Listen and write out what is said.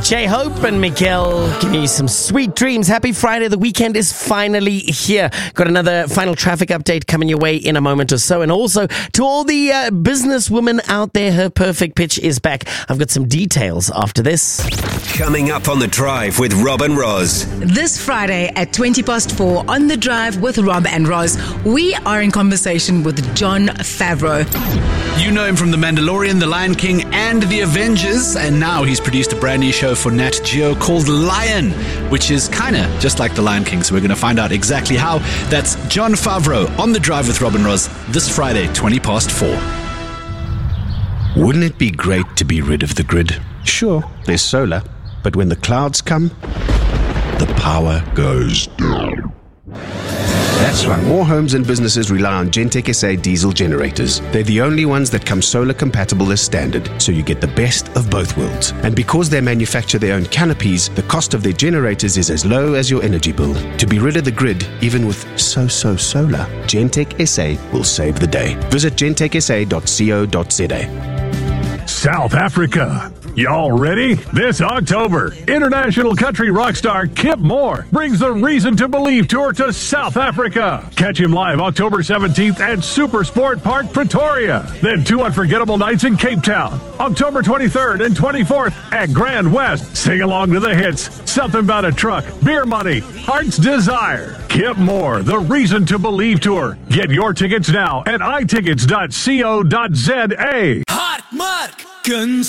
J-Hope and Miguel giving you some sweet dreams. Happy Friday. The weekend is finally here. Got another final traffic update coming your way in a moment or so. And also to all the businesswomen out there, her perfect pitch is back. I've got some details after this. Coming up on The Drive with Rob and Roz. This Friday at 4:20 on The Drive with Rob and Roz, we are in conversation with Jon Favreau. You know him from The Mandalorian, The Lion King, and The Avengers, and now he's produced a brand new show for Nat Geo called Lion, which is kind of just like The Lion King, so we're going to find out exactly how. That's Jon Favreau on The Drive with Rob and Roz this Friday, 4:20. Wouldn't it be great to be rid of the grid? Sure, there's solar, but when the clouds come, the power goes down. That's why more homes and businesses rely on Gentech SA diesel generators. They're the only ones that come solar compatible as standard, so you get the best of both worlds. And because they manufacture their own canopies, the cost of their generators is as low as your energy bill. To be rid of the grid, even with so-so solar, Gentech SA will save the day. Visit gentechsa.co.za. South Africa. Y'all ready? This October, international country rock star Kip Moore brings the Reason to Believe tour to South Africa. Catch him live October 17th at Supersport Park, Pretoria. Then 2 unforgettable nights in Cape Town. October 23rd and 24th at Grand West. Sing along to the hits, Something About a Truck, Beer Money, Heart's Desire. Kip Moore, the Reason to Believe tour. Get your tickets now at itickets.co.za. Hartmark